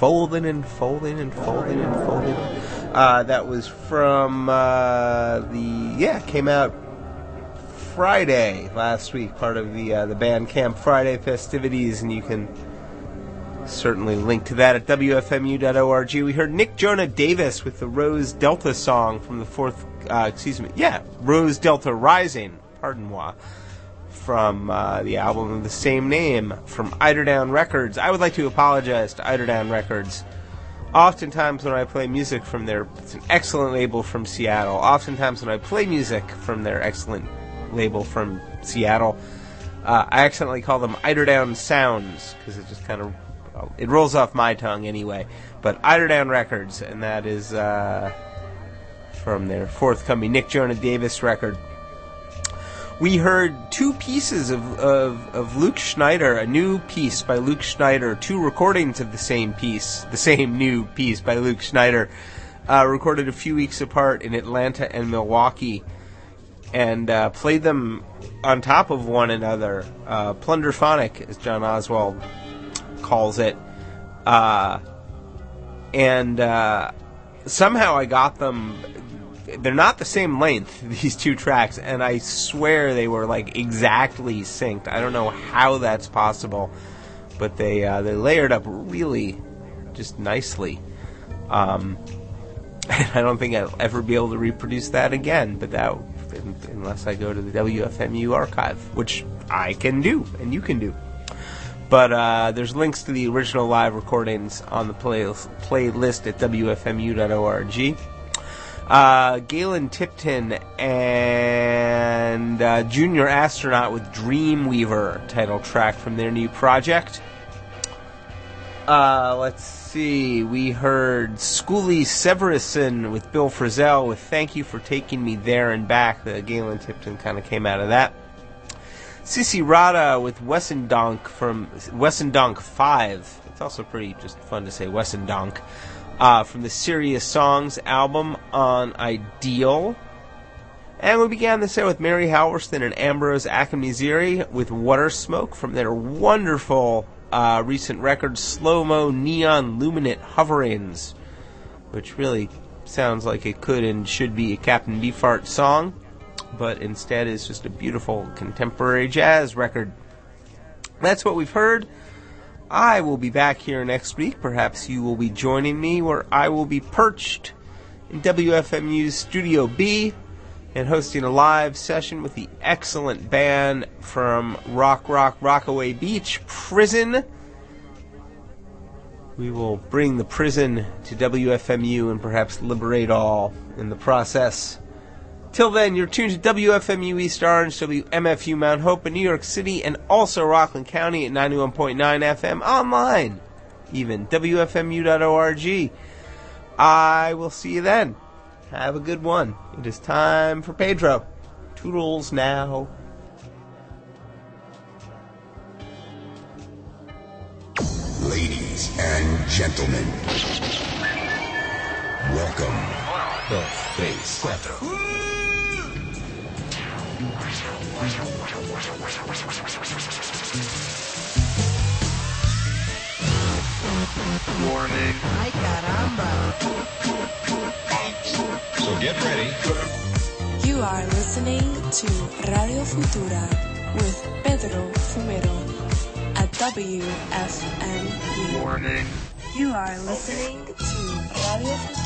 folding and folding and folding and folding. That was from came out Friday last week, part of the Bandcamp Friday festivities, and you can certainly link to that at wfmu.org. We heard Nick Jonah Davis with the Rose Delta song from the Rose Delta Rising, pardon-moi, from the album of the same name from Eiderdown Records. I would like to apologize to Eiderdown Records. Oftentimes when I play music from it's an excellent label from Seattle. Oftentimes when I play music from their excellent label from Seattle, I accidentally call them Eiderdown Sounds, because it just kind of, it rolls off my tongue anyway. But Eiderdown Records, and that is from their forthcoming Nick Jonah Davis record. We heard two pieces of Luke Schneider, a new piece by Luke Schneider, two recordings of the same new piece by Luke Schneider, recorded a few weeks apart in Atlanta and Milwaukee, and played them on top of one another, plunderphonic, as John Oswald calls it, and somehow I got them. They're not the same length, these two tracks, and I swear they were like exactly synced. I don't know how that's possible, but they layered up really just nicely. And I don't think I'll ever be able to reproduce that again, but that unless I go to the WFMU archive, which I can do and you can do. But there's links to the original live recordings on the playlist at wfmu.org. Galen Tipton and Junior Astronaut with Dreamweaver, title track from their new project. Let's see, we heard Schoolie Severison with Bill Frisell with Thank You for Taking Me There and Back. The Galen Tipton kind of came out of that. Sissy Rada with Wessendonk from Wessendonk 5. It's also pretty just fun to say Wessendonk. From the Serious Songs album on Ideal. And we began the set with Mary Halverston and Ambrose Akinmiziri with Water Smoke from their wonderful recent record Slow-Mo Neon Luminant Hoverings, which really sounds like it could and should be a Captain Beefheart song, but instead is just a beautiful contemporary jazz record. That's what we've heard. I will be back here next week. Perhaps you will be joining me, where I will be perched in WFMU's Studio B and hosting a live session with the excellent band from Rockaway Beach, Prison. We will bring the prison to WFMU and perhaps liberate all in the process. Till then, you're tuned to WFMU East Orange, WMFU Mount Hope in New York City, and also Rockland County at 91.9 FM, online, even, WFMU.org. I will see you then. Have a good one. It is time for Pedro. Toodles now. Ladies and gentlemen, welcome. The Face Cuatro. Warning. Ay, caramba. So get ready. You are listening to Radio Futura with Pedro Fumero at WFMU. Warning. You are listening to Radio Futura.